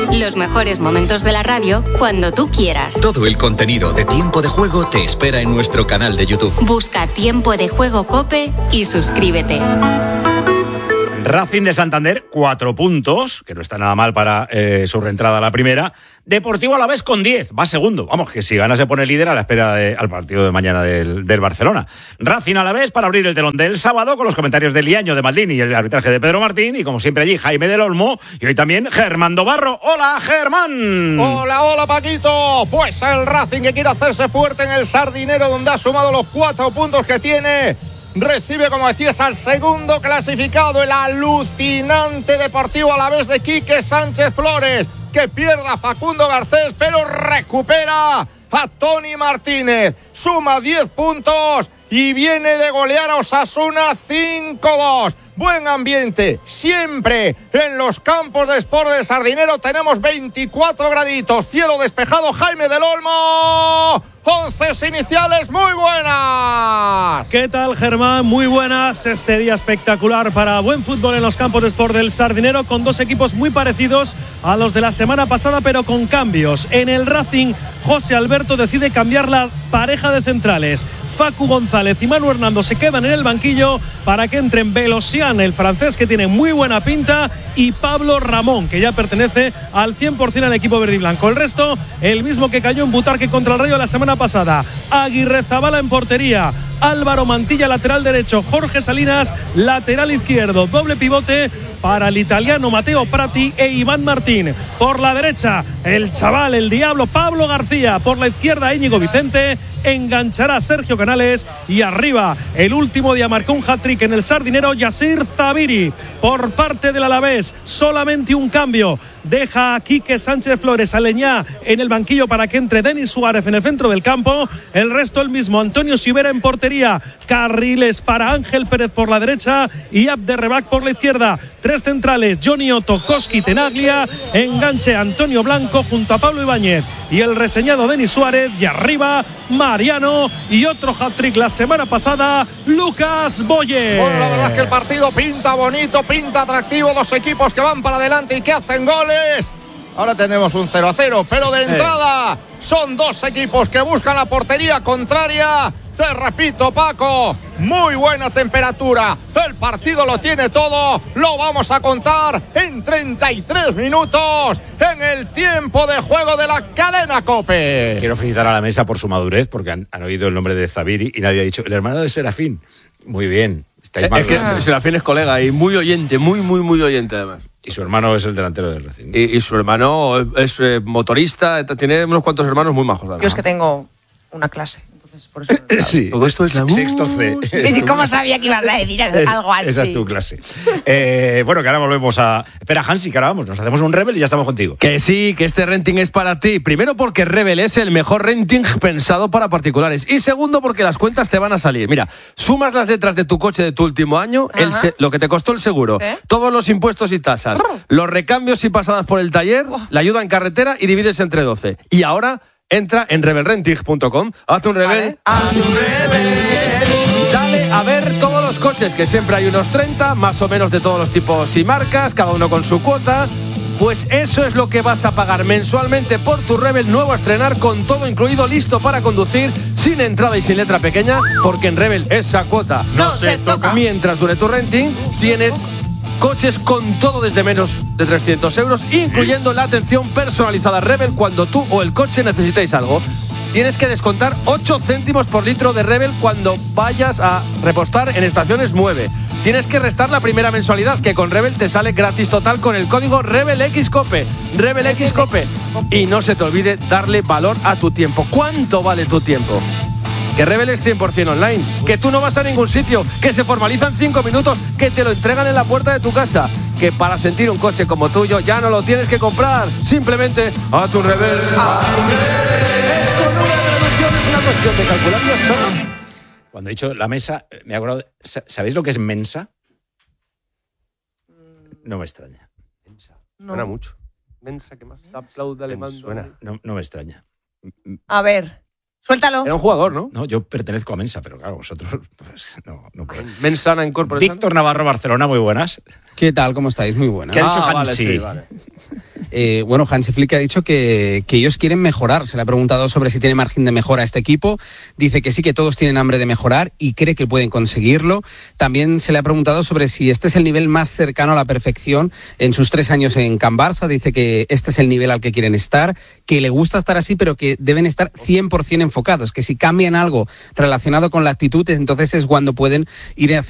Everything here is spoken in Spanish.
Los mejores momentos de la radio cuando tú quieras. Todo el contenido de Tiempo de Juego te espera en nuestro canal de YouTube. Busca Tiempo de Juego COPE y suscríbete. Racing de Santander, 4 puntos, que no está nada mal para su reentrada a la primera. Deportivo Alavés con 10, va segundo. Vamos, que si gana se pone líder a la espera al partido de mañana del Barcelona. Racing Alavés para abrir el telón del sábado con los comentarios de Liaño, de Maldini y el arbitraje de Pedro Martín. Y como siempre allí, Jaime del Olmo y hoy también Germán Dobarro. ¡Hola, Germán! Hola, Paquito. Pues el Racing que quiere hacerse fuerte en el Sardinero, donde ha sumado los 4 puntos que tiene. Recibe, como decías, al segundo clasificado, el alucinante Deportivo Alavés de Quique Sánchez Flores, que pierde a Facundo Garcés, pero recupera a Toni Martínez. Suma 10 puntos y viene de golear a Osasuna 5-2. Buen ambiente, siempre en los campos de Sport del Sardinero. Tenemos 24 graditos, cielo despejado. Jaime del Olmo, 11 iniciales, muy buenas. ¿Qué tal, Germán? Muy buenas. Este día espectacular para buen fútbol en los campos de Sport del Sardinero, con dos equipos muy parecidos a los de la semana pasada, pero con cambios. En el Racing, José Alberto decide cambiar la pareja de centrales. Facu González y Manu Hernando se quedan en el banquillo para que entren Belosian, el francés, que tiene muy buena pinta, y Pablo Ramón, que ya pertenece al 100% al equipo verde y blanco. El resto, el mismo que cayó en Butarque contra el Rayo la semana pasada. Aguirrezabala en portería, Álvaro Mantilla lateral derecho, Jorge Salinas lateral izquierdo, doble pivote para el italiano Matteo Prati e Iván Martín. Por la derecha, el chaval, el diablo Pablo García. Por la izquierda, Íñigo Vicente. Enganchará Sergio Canales. Y arriba, el último día marcó un hat-trick en el Sardinero, Yasir Zabiri. Por parte del Alavés, solamente un cambio. Deja a Quique Sánchez Flores a Leñá en el banquillo para que entre Denis Suárez en el centro del campo. El resto el mismo, Antonio Sivera en portería, carriles para Ángel Pérez por la derecha y Abderrebac por la izquierda. 3 centrales, Johnny Otto, Koski, Tenaglia, enganche Antonio Blanco junto a Pablo Ibáñez y el reseñado Denis Suárez, y arriba Mariano, y otro hat-trick la semana pasada, Lucas Boye. Bueno, la verdad es que el partido pinta bonito, pinta atractivo, dos equipos que van para adelante y que hacen goles. Ahora tenemos un 0-0, pero de entrada son dos equipos que buscan la portería contraria. Te repito, Paco, muy buena temperatura. El partido lo tiene todo. Lo vamos a contar en 33 minutos en el tiempo de juego de la cadena COPE. Quiero felicitar a la mesa por su madurez, porque han oído el nombre de Zabiri y nadie ha dicho el hermano de Serafín. Muy bien. Es que Serafín es colega y muy oyente, muy oyente además. Y su hermano es el delantero del Racing. Y su hermano es motorista, tiene unos cuantos hermanos muy majos. Yo es que tengo una clase. Por eso, sí, todo esto es la sexto C. ¿Cómo sabía que ibas a decir algo así? Esa es tu clase. Bueno, que ahora volvemos a... Espera, Hansi, que ahora vamos, nos hacemos un Rebel y ya estamos contigo. Que sí, que este renting es para ti. Primero porque Rebel es el mejor renting pensado para particulares. Y segundo porque las cuentas te van a salir. Mira, sumas las letras de tu coche de tu último año, lo que te costó el seguro, todos los impuestos y tasas, los recambios y pasadas por el taller, la ayuda en carretera y divides entre 12. Y ahora... entra en rebelrenting.com, hazte un Rebel. Hazte un Rebel. Dale a ver todos los coches, que siempre hay unos 30, más o menos de todos los tipos y marcas, cada uno con su cuota. Pues eso es lo que vas a pagar mensualmente por tu Rebel nuevo a estrenar, con todo incluido, listo para conducir, sin entrada y sin letra pequeña, porque en Rebel esa cuota no se toca. Mientras dure tu renting, tienes coches con todo desde menos de 300 euros, incluyendo la atención personalizada Rebel cuando tú o el coche necesitéis algo. Tienes que descontar 8 céntimos por litro de Rebel cuando vayas a repostar en estaciones 9. Tienes que restar la primera mensualidad, que con Rebel te sale gratis total con el código RebelXCOPE. RebelXCOPE. Y no se te olvide darle valor a tu tiempo. ¿Cuánto vale tu tiempo? Que Rebel es 100% online, que tú no vas a ningún sitio, que se formaliza en 5 minutos, que te lo entregan en la puerta de tu casa, que para sentir un coche como tuyo ya no lo tienes que comprar, simplemente a tu Rebel. Es con número de reducción, es una cuestión de calcular y ya está. Cuando he dicho la mesa, me he acordado, ¿sabéis lo que es mensa? No me extraña. Mensa. No. Suena mucho. Mensa, que más aplaude alemán. Suena. No me extraña. A ver, suéltalo. Era un jugador, ¿no? No, yo pertenezco a Mensa, pero claro, vosotros pues, no puedo. Mensana Incorporation. Víctor Navarro, Barcelona, muy buenas. ¿Qué tal? ¿Cómo estáis? Muy buenas. ¿Qué ha dicho Vale, Hansi? sí, vale. Hansi Flick ha dicho que ellos quieren mejorar. Se le ha preguntado sobre si tiene margen de mejora este equipo. Dice que sí, que todos tienen hambre de mejorar y cree que pueden conseguirlo. También se le ha preguntado sobre si este es el nivel más cercano a la perfección en sus 3 años en Can Barça. Dice que este es el nivel al que quieren estar, que le gusta estar así, pero que deben estar 100% enfocados, que si cambian algo relacionado con la actitud, entonces es cuando pueden ir hacia